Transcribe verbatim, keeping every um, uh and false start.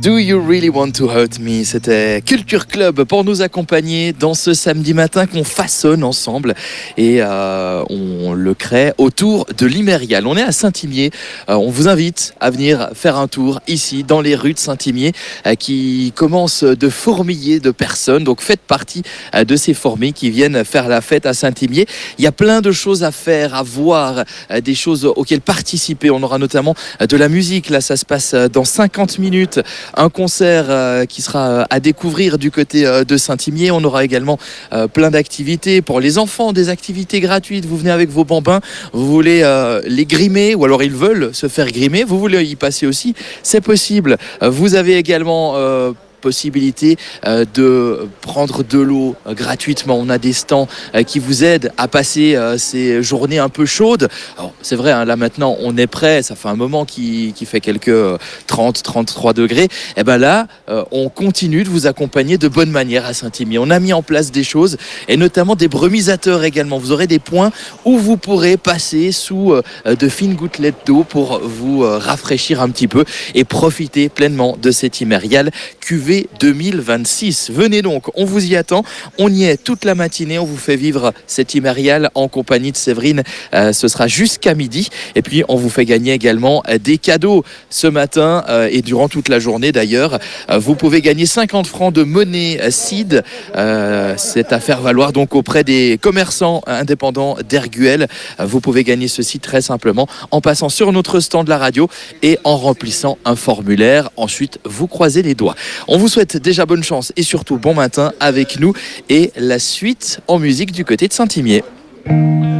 Do You Really Want to Hurt Me? C'était Culture Club pour nous accompagner dans ce samedi matin qu'on façonne ensemble et euh, on le crée autour de l'Imérial. On est à Saint-Imier, euh, on vous invite à venir faire un tour ici dans les rues de Saint-Imier euh, qui commencent de fourmiller de personnes, donc faites partie euh, de ces fourmis qui viennent faire la fête à Saint-Imier. Il y a plein de choses à faire, à voir, euh, des choses auxquelles participer. On aura notamment euh, de la musique, là ça se passe euh, dans cinquante minutes. Un concert euh, qui sera euh, à découvrir du côté euh, de Saint-Imier. On aura également euh, plein d'activités pour les enfants, des activités gratuites. Vous venez avec vos bambins, vous voulez euh, les grimer ou alors ils veulent se faire grimer, vous voulez y passer aussi, c'est possible. Euh, vous avez également euh, possibilité euh, de prendre de l'eau euh, gratuitement. On a des stands euh, qui vous aident à passer euh, ces journées un peu chaudes. Alors c'est vrai, hein, là maintenant on est prêt, ça fait un moment qui, qui fait quelques euh, trente à trente-trois degrés. Et ben là, euh, on continue de vous accompagner de bonne manière à Saint-Imier. On a mis en place des choses et notamment des brumisateurs également. Vous aurez des points où vous pourrez passer sous euh, de fines gouttelettes d'eau pour vous euh, rafraîchir un petit peu et profiter pleinement de cet Imérial Cuvée deux mille vingt-six. Venez donc, on vous y attend. On y est toute la matinée. On vous fait vivre cet Imérial en compagnie de Séverine. Euh, ce sera jusqu'à midi. Et puis, on vous fait gagner également euh, des cadeaux ce matin euh, et durant toute la journée d'ailleurs. Euh, vous pouvez gagner cinquante francs de monnaie euh, C I D. Euh, c'est à faire valoir donc auprès des commerçants indépendants d'Erguel. Euh, vous pouvez gagner ceci très simplement en passant sur notre stand de la radio et en remplissant un formulaire. Ensuite, vous croisez les doigts. On vous souhaite déjà bonne chance et surtout bon matin avec nous et la suite en musique du côté de Saint-Imier.